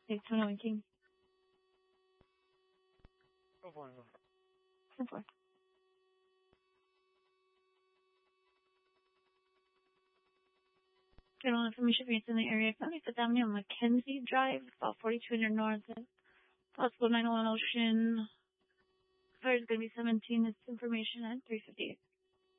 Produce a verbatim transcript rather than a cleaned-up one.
Six twenty-one King. Go for it. ten four. General information for you in the area. County Fifth Avenue on Mackenzie Drive, about forty-two hundred north. Possible nine one one Ocean. Fire is going to be seventeen. It's information at three fifty-eight.